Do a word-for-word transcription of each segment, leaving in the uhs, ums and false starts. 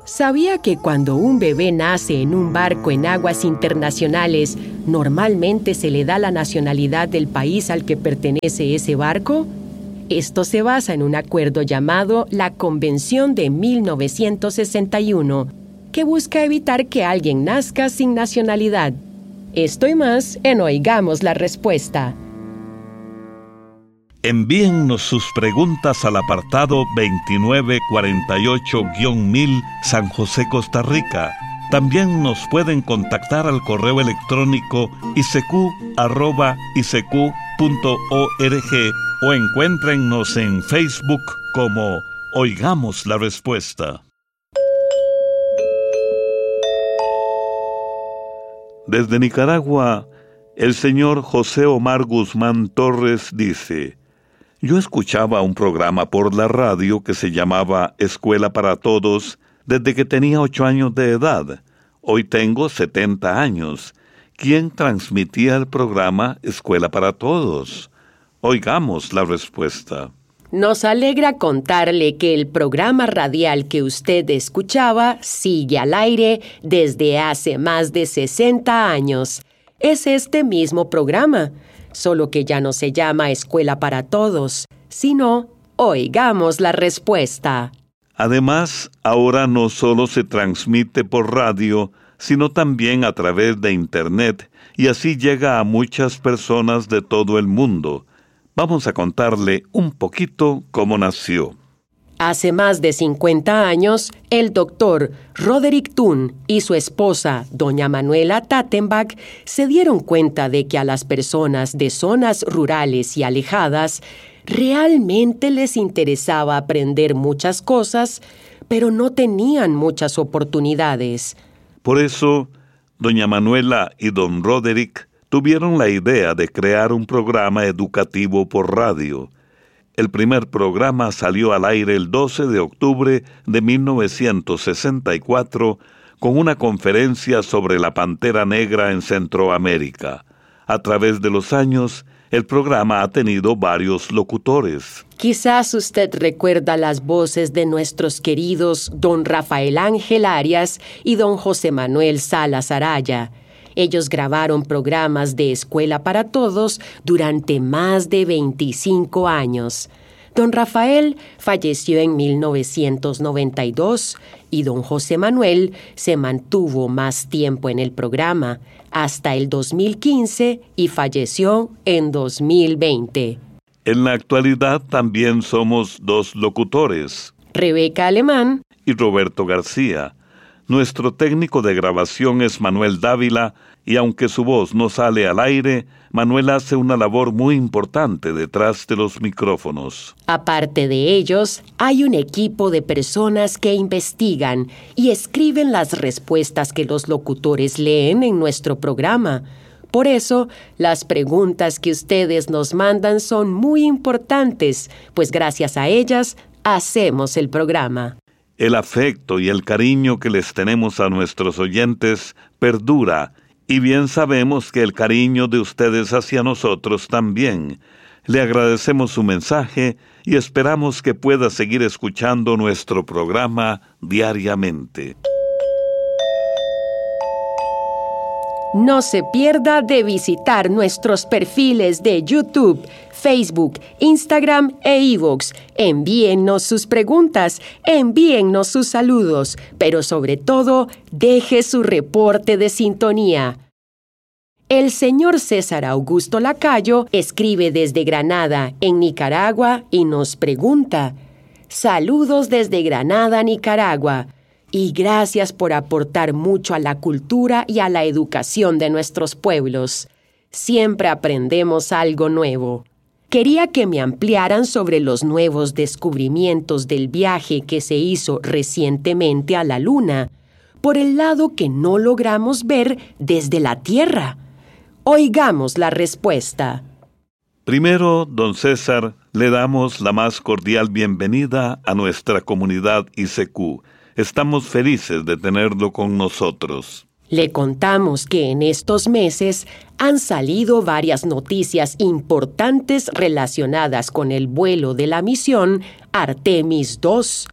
¿Sabía que cuando un bebé nace en un barco en aguas internacionales, normalmente se le da la nacionalidad del país al que pertenece ese barco? Esto se basa en un acuerdo llamado la Convención de mil novecientos sesenta y uno, que busca evitar que alguien nazca sin nacionalidad. Esto y más en Oigamos la Respuesta. Envíennos sus preguntas al apartado veintinueve cuarenta y ocho guion mil San José, Costa Rica. También nos pueden contactar al correo electrónico i c q arroba i c q punto org o encuéntrennos en Facebook como Oigamos la Respuesta. Desde Nicaragua, el señor José Omar Guzmán Torres dice: yo escuchaba un programa por la radio que se llamaba Escuela para Todos desde que tenía ocho años de edad. Hoy tengo setenta años. ¿Quién transmitía el programa Escuela para Todos? Oigamos la respuesta. Nos alegra contarle que el programa radial que usted escuchaba sigue al aire desde hace más de sesenta años. Es este mismo programa, solo que ya no se llama Escuela para Todos, sino Oigamos la Respuesta. Además, ahora no solo se transmite por radio, sino también a través de Internet, y así llega a muchas personas de todo el mundo. Vamos a contarle un poquito cómo nació. Hace más de cincuenta años, el doctor Roderick Thun y su esposa, doña Manuela Tattenbach, se dieron cuenta de que a las personas de zonas rurales y alejadas realmente les interesaba aprender muchas cosas, pero no tenían muchas oportunidades. Por eso, doña Manuela y don Roderick tuvieron la idea de crear un programa educativo por radio. El primer programa salió al aire el doce de octubre de mil novecientos sesenta y cuatro con una conferencia sobre la pantera negra en Centroamérica. A través de los años, el programa ha tenido varios locutores. Quizás usted recuerda las voces de nuestros queridos don Rafael Ángel Arias y don José Manuel Salas Araya. Ellos grabaron programas de Escuela para Todos durante más de veinticinco años. Don Rafael falleció en mil novecientos noventa y dos y don José Manuel se mantuvo más tiempo en el programa, hasta el dos mil quince, y falleció en dos mil veinte. En la actualidad también somos dos locutores, Rebeca Alemán y Roberto García. Nuestro técnico de grabación es Manuel Dávila, y aunque su voz no sale al aire, Manuel hace una labor muy importante detrás de los micrófonos. Aparte de ellos, hay un equipo de personas que investigan y escriben las respuestas que los locutores leen en nuestro programa. Por eso, las preguntas que ustedes nos mandan son muy importantes, pues gracias a ellas hacemos el programa. El afecto y el cariño que les tenemos a nuestros oyentes perdura, y bien sabemos que el cariño de ustedes hacia nosotros también. Le agradecemos su mensaje y esperamos que pueda seguir escuchando nuestro programa diariamente. No se pierda de visitar nuestros perfiles de YouTube, Facebook, Instagram e iVoox. Envíennos sus preguntas, envíennos sus saludos, pero sobre todo, deje su reporte de sintonía. El señor César Augusto Lacayo escribe desde Granada, en Nicaragua, y nos pregunta: saludos desde Granada, Nicaragua. Y gracias por aportar mucho a la cultura y a la educación de nuestros pueblos. Siempre aprendemos algo nuevo. Quería que me ampliaran sobre los nuevos descubrimientos del viaje que se hizo recientemente a la Luna, por el lado que no logramos ver desde la Tierra. Oigamos la respuesta. Primero, don César, le damos la más cordial bienvenida a nuestra comunidad I C Q. Estamos felices de tenerlo con nosotros. Le contamos que en estos meses han salido varias noticias importantes relacionadas con el vuelo de la misión Artemis dos.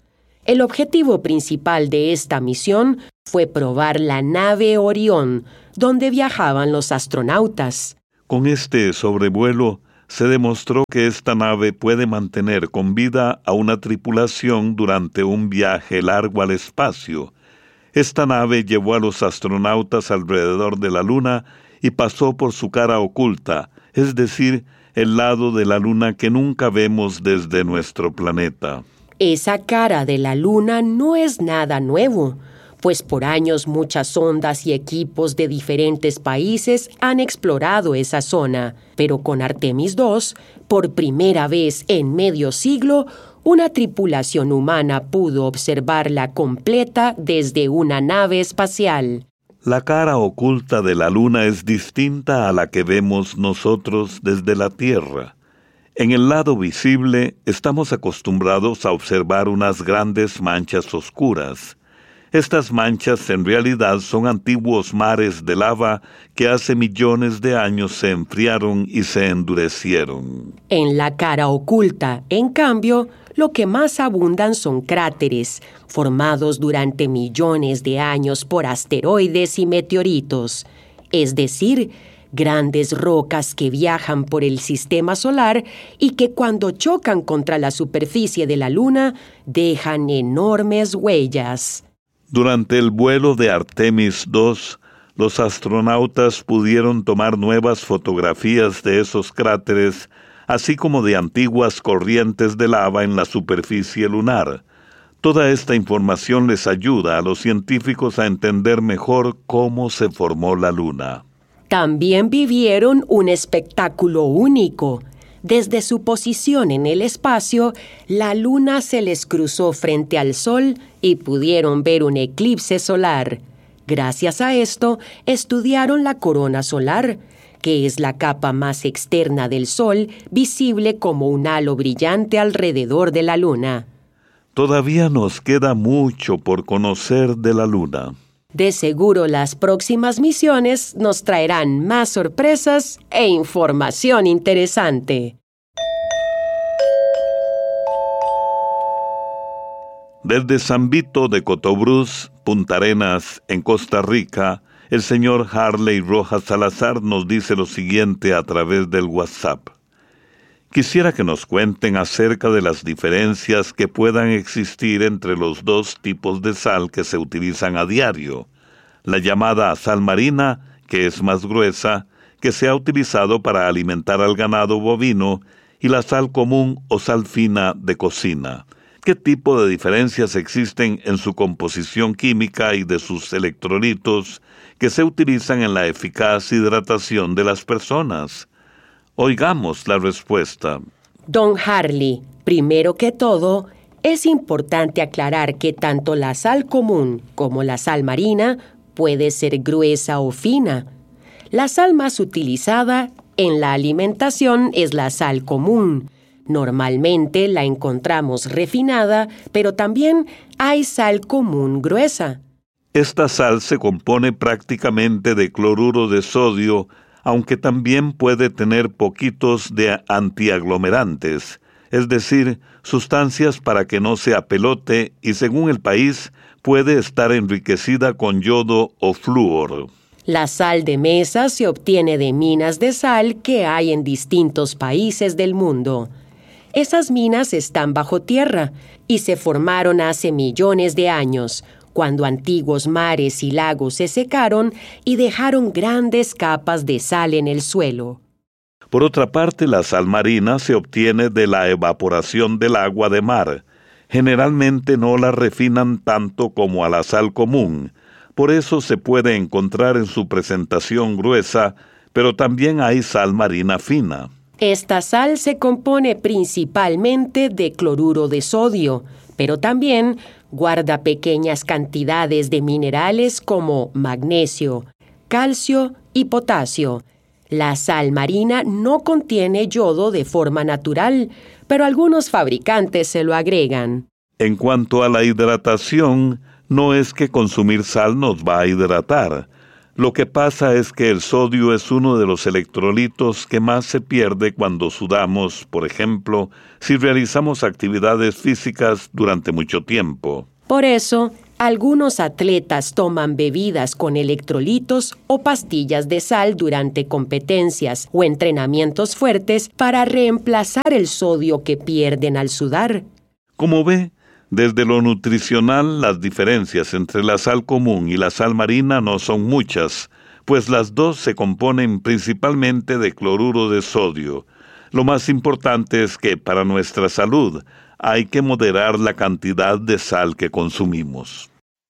El objetivo principal de esta misión fue probar la nave Orión, donde viajaban los astronautas. Con este sobrevuelo, se demostró que esta nave puede mantener con vida a una tripulación durante un viaje largo al espacio. Esta nave llevó a los astronautas alrededor de la Luna y pasó por su cara oculta, es decir, el lado de la Luna que nunca vemos desde nuestro planeta. Esa cara de la Luna no es nada nuevo, pues por años muchas sondas y equipos de diferentes países han explorado esa zona. Pero con Artemis dos, por primera vez en medio siglo, una tripulación humana pudo observarla completa desde una nave espacial. La cara oculta de la Luna es distinta a la que vemos nosotros desde la Tierra. En el lado visible estamos acostumbrados a observar unas grandes manchas oscuras. Estas manchas en realidad son antiguos mares de lava que hace millones de años se enfriaron y se endurecieron. En la cara oculta, en cambio, lo que más abundan son cráteres, formados durante millones de años por asteroides y meteoritos, es decir, grandes rocas que viajan por el sistema solar y que cuando chocan contra la superficie de la Luna dejan enormes huellas. Durante el vuelo de Artemis dos, los astronautas pudieron tomar nuevas fotografías de esos cráteres, así como de antiguas corrientes de lava en la superficie lunar. Toda esta información les ayuda a los científicos a entender mejor cómo se formó la Luna. También vivieron un espectáculo único. Desde su posición en el espacio, la Luna se les cruzó frente al Sol y pudieron ver un eclipse solar. Gracias a esto, estudiaron la corona solar, que es la capa más externa del Sol, visible como un halo brillante alrededor de la Luna. Todavía nos queda mucho por conocer de la Luna. De seguro las próximas misiones nos traerán más sorpresas e información interesante. Desde San Vito de Cotobruz, Punta Arenas, en Costa Rica, el señor Harley Rojas Salazar nos dice lo siguiente a través del WhatsApp. Quisiera que nos cuenten acerca de las diferencias que puedan existir entre los dos tipos de sal que se utilizan a diario. La llamada sal marina, que es más gruesa, que se ha utilizado para alimentar al ganado bovino, y la sal común o sal fina de cocina. ¿Qué tipo de diferencias existen en su composición química y de sus electrolitos que se utilizan en la eficaz hidratación de las personas? Oigamos la respuesta. Don Harley, primero que todo, es importante aclarar que tanto la sal común como la sal marina puede ser gruesa o fina. La sal más utilizada en la alimentación es la sal común. Normalmente la encontramos refinada, pero también hay sal común gruesa. Esta sal se compone prácticamente de cloruro de sodio, aunque también puede tener poquitos de antiaglomerantes, es decir, sustancias para que no se apelote, y según el país, puede estar enriquecida con yodo o flúor. La sal de mesa se obtiene de minas de sal que hay en distintos países del mundo. Esas minas están bajo tierra y se formaron hace millones de años, cuando antiguos mares y lagos se secaron y dejaron grandes capas de sal en el suelo. Por otra parte, la sal marina se obtiene de la evaporación del agua de mar. Generalmente no la refinan tanto como a la sal común. Por eso se puede encontrar en su presentación gruesa, pero también hay sal marina fina. Esta sal se compone principalmente de cloruro de sodio, pero también guarda pequeñas cantidades de minerales como magnesio, calcio y potasio. La sal marina no contiene yodo de forma natural, pero algunos fabricantes se lo agregan. En cuanto a la hidratación, no es que consumir sal nos va a hidratar. Lo que pasa es que el sodio es uno de los electrolitos que más se pierde cuando sudamos, por ejemplo, si realizamos actividades físicas durante mucho tiempo. Por eso, algunos atletas toman bebidas con electrolitos o pastillas de sal durante competencias o entrenamientos fuertes para reemplazar el sodio que pierden al sudar. Como ve, desde lo nutricional, las diferencias entre la sal común y la sal marina no son muchas, pues las dos se componen principalmente de cloruro de sodio. Lo más importante es que para nuestra salud hay que moderar la cantidad de sal que consumimos.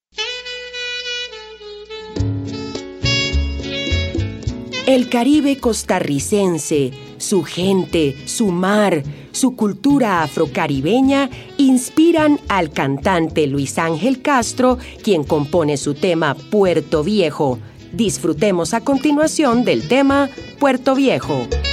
El Caribe costarricense, su gente, su mar, su cultura afrocaribeña inspiran al cantante Luis Ángel Castro, quien compone su tema Puerto Viejo. Disfrutemos a continuación del tema Puerto Viejo.